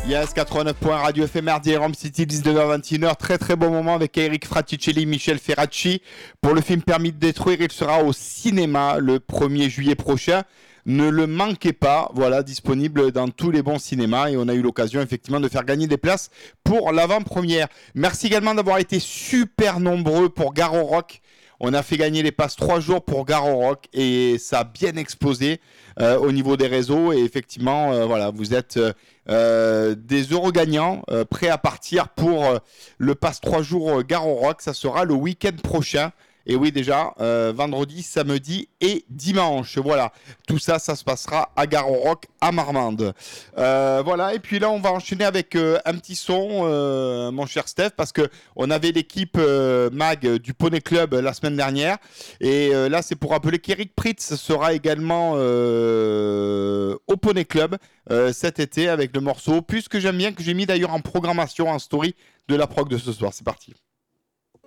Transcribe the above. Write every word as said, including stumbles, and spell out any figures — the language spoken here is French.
Yes, quatre-vingt-neuf points Radio F M R D, Rome City, dix-neuf heures vingt et une. Très très bon moment avec Eric Fraticelli, Michel Ferracci. Pour le film Permis de détruire, il sera au cinéma le premier juillet prochain. Ne le manquez pas, voilà, disponible dans tous les bons cinémas et on a eu l'occasion effectivement de faire gagner des places pour l'avant-première. Merci également d'avoir été super nombreux pour Garo Rock. On a fait gagner les passes trois jours pour Garo Rock et ça a bien explosé euh, au niveau des réseaux. Et effectivement, euh, voilà, vous êtes euh, des heureux gagnants euh, prêts à partir pour euh, le pass trois jours euh, Garo Rock. Ça sera le week-end prochain. Et oui, déjà, euh, vendredi, samedi et dimanche. Voilà, tout ça, ça se passera à Garo Rock, à Marmande. Euh, voilà, et puis là, on va enchaîner avec euh, un petit son, euh, mon cher Steph, parce qu'on avait l'équipe euh, Mag du Poney Club la semaine dernière. Et euh, là, c'est pour rappeler qu'Eric Pritz sera également euh, au Poney Club euh, cet été avec le morceau, puisque j'aime bien, que j'ai mis d'ailleurs en programmation, en story de la prog de ce soir. C'est parti.